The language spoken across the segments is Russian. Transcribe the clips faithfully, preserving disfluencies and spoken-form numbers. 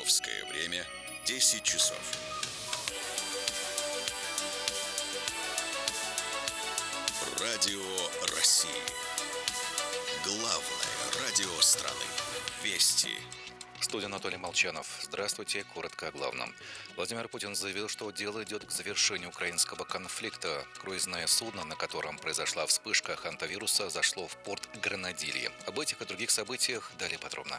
Московское время десять часов. Радио России. Главное радио страны. Вести. Студия Анатолий Молчанов. Здравствуйте. Коротко о главном. Владимир Путин заявил, что дело идет к завершению украинского конфликта. Круизное судно, на котором произошла вспышка хантавируса, зашло в порт Гранадилье. Об этих и других событиях далее подробно.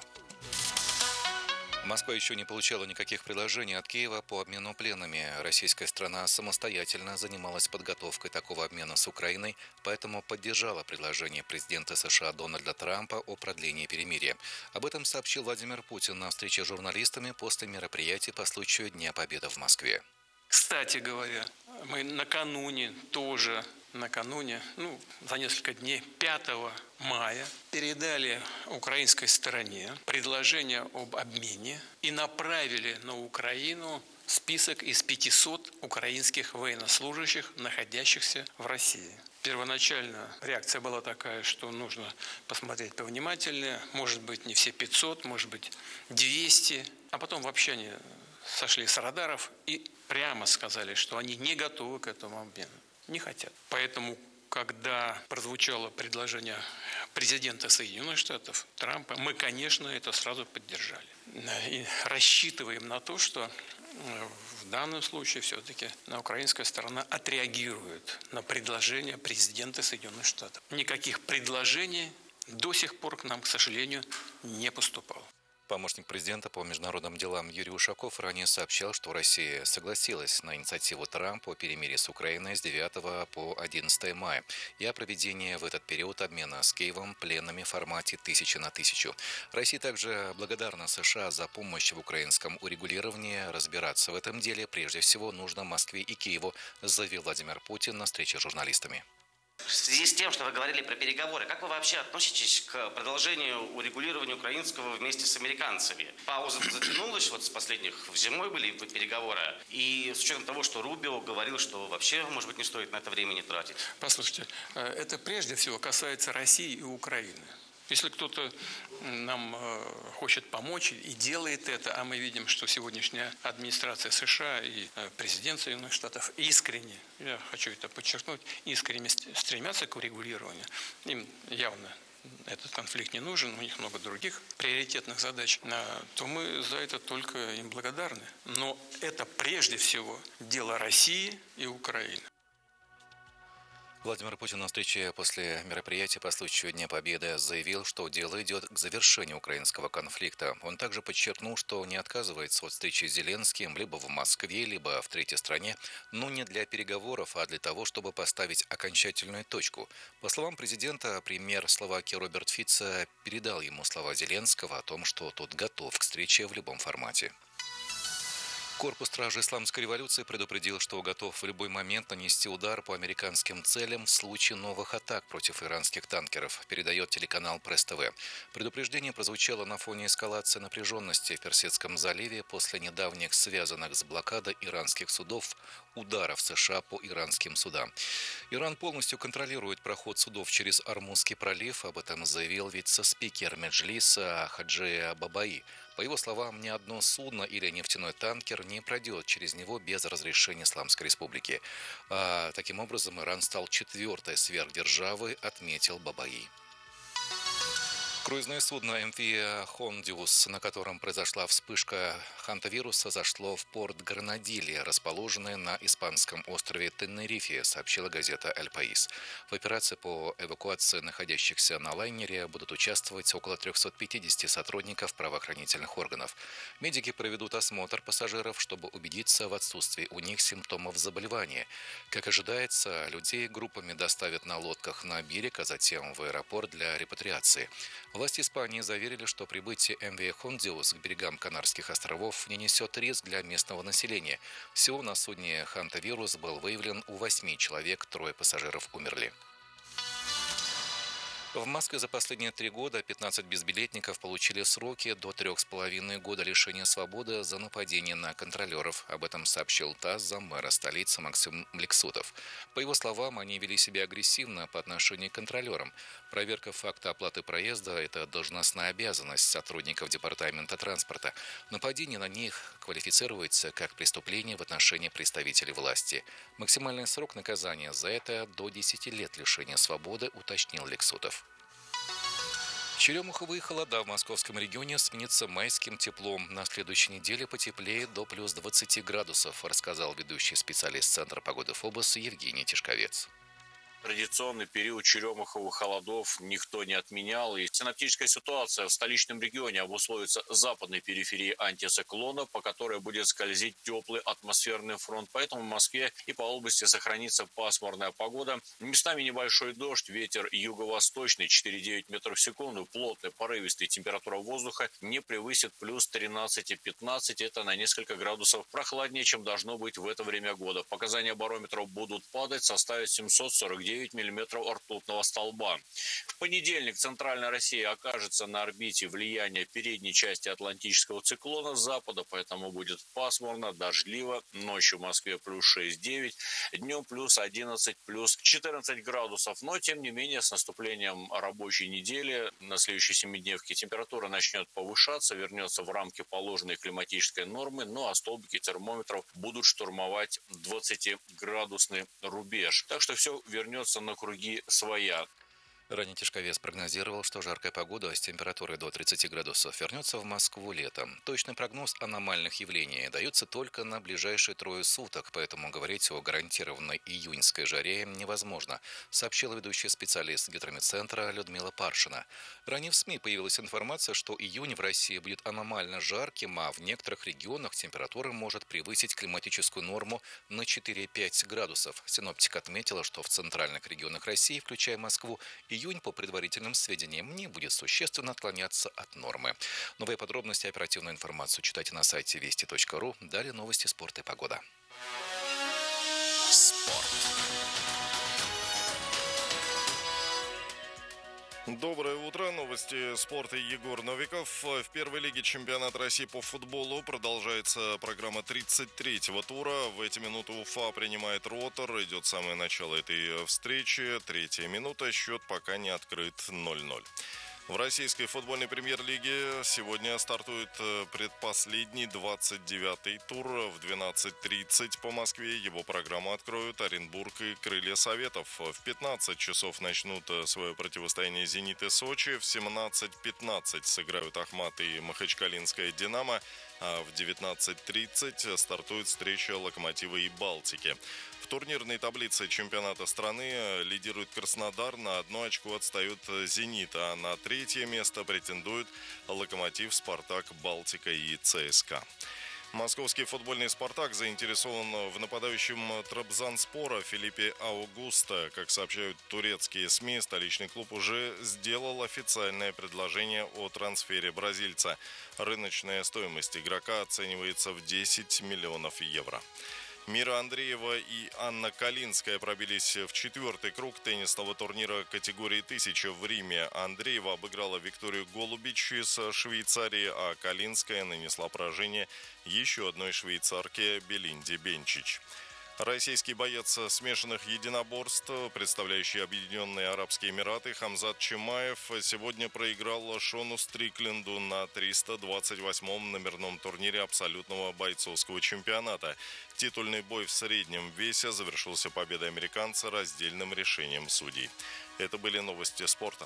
Москва еще не получала никаких предложений от Киева по обмену пленными. Российская страна самостоятельно занималась подготовкой такого обмена с Украиной, поэтому поддержала предложение президента США Дональда Трампа о продлении перемирия. Об этом сообщил Владимир Путин на встрече с журналистами после мероприятия по случаю Дня Победы в Москве. Кстати говоря, мы накануне тоже, накануне, ну, за несколько дней, пятого мая, передали украинской стороне предложение об обмене и направили на Украину список из пятисот украинских военнослужащих, находящихся в России. Первоначально реакция была такая, что нужно посмотреть повнимательнее, может быть, не все пятьсот, может быть, двести, а потом вообще они сошли с радаров и прямо сказали, что они не готовы к этому обмену, не хотят. Поэтому, когда прозвучало предложение президента Соединенных Штатов Трампа, мы, конечно, это сразу поддержали. И рассчитываем на то, что в данном случае все-таки украинская сторона отреагирует на предложение президента Соединенных Штатов. Никаких предложений до сих пор к нам, к сожалению, не поступало. Помощник президента по международным делам Юрий Ушаков ранее сообщал, что Россия согласилась на инициативу Трампа о перемирии с Украиной с девятого по одиннадцатое мая и о проведении в этот период обмена с Киевом пленными в формате тысяча на тысячу. Россия также благодарна США за помощь в украинском урегулировании. Разбираться в этом деле прежде всего нужно Москве и Киеву, заявил Владимир Путин на встрече с журналистами. В связи с тем, что вы говорили про переговоры, как вы вообще относитесь к продолжению урегулирования украинского вместе с американцами? Пауза затянулась, вот с последних зимой были переговоры, и с учетом того, что Рубио говорил, что вообще, может быть, не стоит на это времени тратить. Послушайте, это прежде всего касается России и Украины. Если кто-то нам хочет помочь и делает это, а мы видим, что сегодняшняя администрация США и президент Соединенных Штатов искренне, я хочу это подчеркнуть, искренне стремятся к урегулированию, им явно этот конфликт не нужен, у них много других приоритетных задач, то мы за это только им благодарны. Но это прежде всего дело России и Украины. Владимир Путин на встрече после мероприятия по случаю Дня Победы заявил, что дело идет к завершению украинского конфликта. Он также подчеркнул, что не отказывается от встречи с Зеленским либо в Москве, либо в третьей стране, но не для переговоров, а для того, чтобы поставить окончательную точку. По словам президента, премьер Словакии Роберт Фицо передал ему слова Зеленского о том, что тот готов к встрече в любом формате. Корпус стражи исламской революции предупредил, что готов в любой момент нанести удар по американским целям в случае новых атак против иранских танкеров, передает телеканал Пресс-ТВ. Предупреждение прозвучало на фоне эскалации напряженности в Персидском заливе после недавних связанных с блокадой иранских судов ударов США по иранским судам. Иран полностью контролирует проход судов через Ормузский пролив, об этом заявил вице-спикер Меджлиса Хаджи Бабаи. По его словам, ни одно судно или нефтяной танкер не пройдет через него без разрешения Исламской Республики. А, таким образом, Иран стал четвертой сверхдержавой, отметил Бабаи. Круизное судно эм ви «Хондиус», на котором произошла вспышка хантавируса, зашло в порт Гранадилье, расположенный на испанском острове Тенерифе, сообщила газета «Эль Паис». В операции по эвакуации находящихся на лайнере будут участвовать около трехсот пятидесяти сотрудников правоохранительных органов. Медики проведут осмотр пассажиров, чтобы убедиться в отсутствии у них симптомов заболевания. Как ожидается, людей группами доставят на лодках на берег, а затем в аэропорт для репатриации. Власти Испании заверили, что прибытие эм ви «Хондиус» к берегам Канарских островов не несет риск для местного населения. Всего на судне хантавирус был выявлен у восьми человек, трое пассажиров умерли. В Москве за последние три года пятнадцать безбилетников получили сроки до трех с половиной года лишения свободы за нападение на контролеров. Об этом сообщил ТАСС заммэра столицы Максим Лексутов. По его словам, они вели себя агрессивно по отношению к контролерам. Проверка факта оплаты проезда – это должностная обязанность сотрудников департамента транспорта. Нападение на них квалифицируется как преступление в отношении представителей власти. Максимальный срок наказания за это до десяти лет лишения свободы, уточнил Лексутов. Черемуховые холода в московском регионе сменятся майским теплом. На следующей неделе потеплеет до плюс двадцати градусов, рассказал ведущий специалист Центра погоды ФОБОС Евгений Тишковец. Традиционный период черемуховых холодов никто не отменял, и синоптическая ситуация в столичном регионе обусловится западной периферией антициклона, по которой будет скользить теплый атмосферный фронт. Поэтому в Москве и по области сохранится пасмурная погода. Местами небольшой дождь, ветер юго-восточный четыре-девять метров в секунду, плотный, порывистый, температура воздуха не превысит плюс тринадцать-пятнадцать. Это на несколько градусов прохладнее, чем должно быть в это время года. Показания барометров будут падать, составят семьсот сорок девять миллиметров ртутного столба. В понедельник центральная Россия окажется на орбите влияния передней части атлантического циклона с запада, поэтому будет пасмурно, дождливо. Ночью в Москве плюс шесть-девять, днем плюс одиннадцать, плюс четырнадцать градусов. Но, тем не менее, с наступлением рабочей недели на следующей семидневке температура начнет повышаться, вернется в рамки положенной климатической нормы, ну а столбики термометров будут штурмовать двадцатиградусный рубеж. Так что все вернется на круги своя. Ранее Тишковец прогнозировал, что жаркая погода с температурой до тридцати градусов вернется в Москву летом. Точный прогноз аномальных явлений дается только на ближайшие трое суток, поэтому говорить о гарантированной июньской жаре невозможно, сообщила ведущий специалист Гидрометцентра Людмила Паршина. Ранее в СМИ появилась информация, что июнь в России будет аномально жарким, а в некоторых регионах температура может превысить климатическую норму на четыре-пять градусов. Синоптик отметила, что в центральных регионах России, включая Москву, июнь, по предварительным сведениям, не будет существенно отклоняться от нормы. Новые подробности и оперативную информацию читайте на сайте вести точка ру. Далее новости спорта и погода. Спорт. Доброе утро. Новости спорта. Егор Новиков. В первой лиге чемпионата России по футболу продолжается программа тридцать третьего тура. В эти минуты Уфа принимает Ротор. Идет самое начало этой встречи. Третья минута. Счет пока не открыт ноль-ноль. В российской футбольной премьер-лиге сегодня стартует предпоследний двадцать девятый тур. В двенадцать тридцать по Москве его программу откроют Оренбург и Крылья Советов. В пятнадцать часов начнут свое противостояние «Зенит» и «Сочи». В семнадцать пятнадцать сыграют «Ахмат» и «Махачкалинская Динамо». А в девятнадцать тридцать стартует встреча «Локомотива» и «Балтики». В турнирной таблице чемпионата страны лидирует Краснодар, на одно очко отстает «Зенит», а на третье место претендуют «Локомотив», «Спартак», «Балтика» и «ЦСКА». Московский футбольный «Спартак» заинтересован в нападающем Трабзонспора Филиппе Аугусто. Как сообщают турецкие СМИ, столичный клуб уже сделал официальное предложение о трансфере бразильца. Рыночная стоимость игрока оценивается в десять миллионов евро. Мира Андреева и Анна Калинская пробились в четвертый круг теннисного турнира категории тысяча в Риме. Андреева обыграла Викторию Голубич из Швейцарии, а Калинская нанесла поражение еще одной швейцарке Белинде Бенчич. Российский боец смешанных единоборств, представляющий Объединенные Арабские Эмираты, Хамзат Чимаев сегодня проиграл Шону Стрикленду на триста двадцать восьмом номерном турнире абсолютного бойцовского чемпионата. Титульный бой в среднем весе завершился победой американца раздельным решением судей. Это были новости спорта.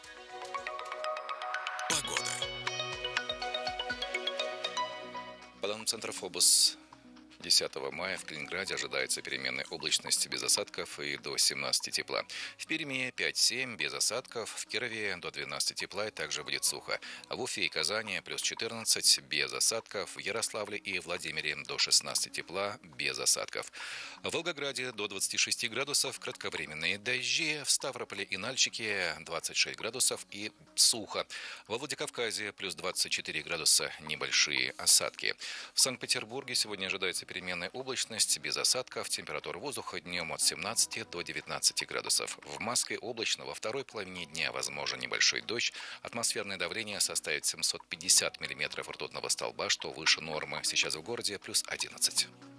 Погода. По данным Центра ФОБОС, десятого мая в Калининграде ожидается переменная облачность без осадков и до семнадцати тепла. В Перми пять-семь без осадков, в Кирове до двенадцати тепла и также будет сухо. А в Уфе и Казани плюс четырнадцать без осадков, в Ярославле и Владимире до шестнадцати тепла без осадков. В Волгограде до двадцати шести градусов кратковременные дожди, в Ставрополе и Нальчике двадцать шесть градусов и сухо. Во Владикавказе плюс двадцать четыре градуса небольшие осадки. В Санкт-Петербурге сегодня ожидается переменная облачность, без осадков, температура воздуха днем от семнадцати до девятнадцати градусов. В Москве облачно, во второй половине дня возможен небольшой дождь. Атмосферное давление составит семьсот пятьдесят миллиметров ртутного столба, что выше нормы. Сейчас в городе плюс одиннадцать.